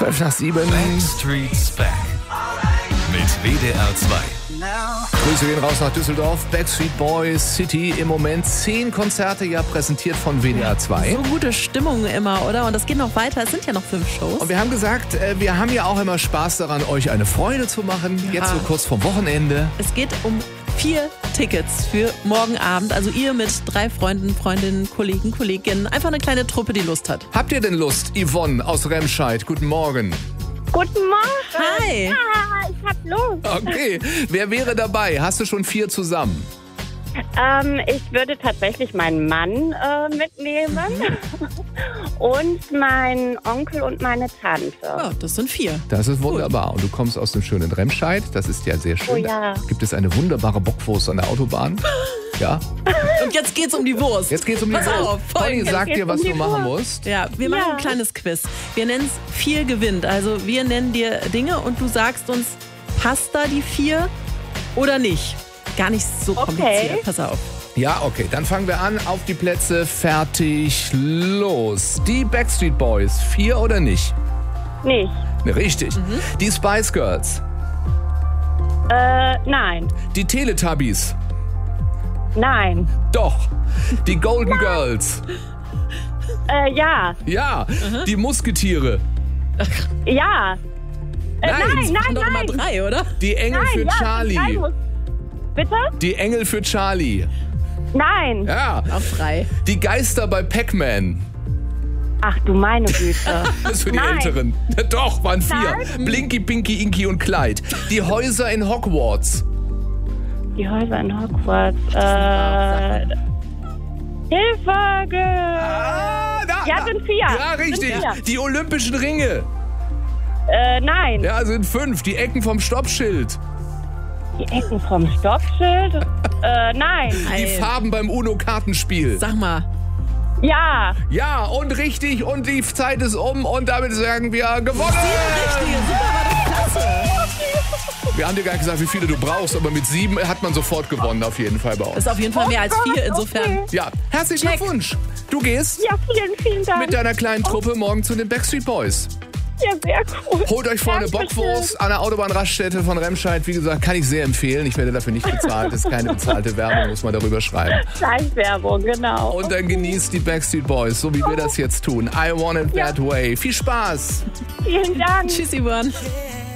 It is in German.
7:12. Backstreet's Back. Mit WDR 2. Grüße gehen raus nach Düsseldorf. Backstreet Boys City im Moment 10 Konzerte, ja präsentiert von WDR 2. So gute Stimmung immer, oder? Und das geht noch weiter. Es sind ja noch 5 Shows. Und wir haben gesagt, wir haben ja auch immer Spaß daran, euch eine Freude zu machen. Ja. Jetzt so kurz vorm Wochenende. Es geht um 4 Tickets für morgen Abend. Also ihr mit 3 Freunden, Freundinnen, Kollegen, Kolleginnen. Einfach eine kleine Truppe, die Lust hat. Habt ihr denn Lust? Yvonne aus Remscheid, guten Morgen. Guten Morgen. Hi. Ja, ich hab Lust. Okay, wer wäre dabei? Hast du schon 4 zusammen? Ich würde tatsächlich meinen Mann mitnehmen und meinen Onkel und meine Tante. Oh, das sind 4. Das ist wunderbar. Und du kommst aus dem schönen Remscheid. Das ist ja sehr schön. Oh ja. Da gibt es eine wunderbare Bockwurst an der Autobahn. Ja. Und jetzt geht's um die Wurst. Jetzt geht's um die Pass Wurst. auf, Conny, Folgendes. sag dir, was um du die machen Wurst. musst. Ja, wir machen Ja. ein kleines Quiz. Wir nennen es 4 gewinnt. Also wir nennen dir Dinge und du sagst uns, passt da die 4 oder nicht? Gar nicht so kompliziert. Okay. Pass auf. Ja, okay, dann fangen wir an. Auf die Plätze, fertig, los. Die Backstreet Boys, 4 oder nicht? Nicht. Richtig. Die Spice Girls, Nein. die Teletubbies, Nein. doch. Die Golden Girls, Ja. ja. Die Musketiere, Ja. Nein, Sind doch immer 3, oder? die Engel für ja, Charlie, nein, Bitte? die Engel für Charlie, Nein. ja. Auch 3. Die Geister bei Pac-Man, Ach du meine Güte. das ist für die Nein. Älteren. Doch, waren 4. Nein. Blinky, Pinky, Inky und Clyde. Die Häuser in Hogwarts. Die Häuser in Hogwarts. Hilfe! Ja, sind 4. Ja, richtig. Sind 4. Die Olympischen Ringe. Nein. Ja, sind 5. Die Ecken vom Stoppschild. Die Ecken vom Stoppschild? Nein. Die Farben beim UNO-Kartenspiel. Sag mal. Ja. Ja, und richtig. Und die Zeit ist um. Und damit sagen wir gewonnen. Richtige, super, war doch klasse. Wir haben dir gar nicht gesagt, wie viele du brauchst. Aber mit 7 hat man sofort gewonnen, auf jeden Fall bei Das uns. ist auf jeden Fall mehr als 4, insofern. Okay. Ja, herzlichen Check. Glückwunsch. Du gehst Ja, vielen Dank. mit deiner kleinen Truppe morgen zu den Backstreet Boys. Ja, sehr cool. Holt euch vorne Dankeschön. Bockwurst an der Autobahnraststätte von Remscheid. Wie gesagt, kann ich sehr empfehlen. Ich werde dafür nicht bezahlt. Das ist keine bezahlte Werbung, muss man darüber schreiben. Schleichwerbung, genau. Und dann genießt die Backstreet Boys, so wie wir das jetzt tun. I want it that way. Viel Spaß! Vielen Dank. Tschüss, Yvonne.